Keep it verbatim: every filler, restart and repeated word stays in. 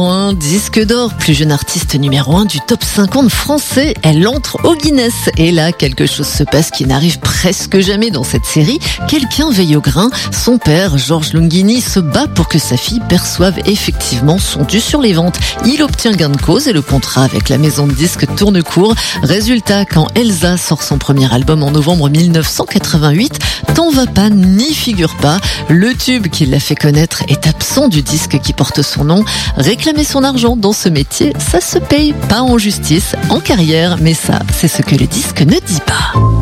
Un disque d'or, plus jeune artiste numéro un du top cinquante français, elle entre au Guinness. Et là, quelque chose se passe qui n'arrive presque jamais dans cette série. Quelqu'un veille au grain. Son père, Georges Longhini, se bat pour que sa fille perçoive effectivement son dû sur les ventes. Il obtient gain de cause et le contrat avec la maison de disques tourne court. Résultat, quand Elsa sort son premier album en novembre mille neuf cent quatre-vingt-huit, T'en vas pas, n'y figure pas. Le tube qui l'a fait connaître est absent du disque qui porte son nom. Réclamer son argent dans ce métier, ça se paye pas en justice, en carrière, mais ça, c'est ce que le disque ne dit pas.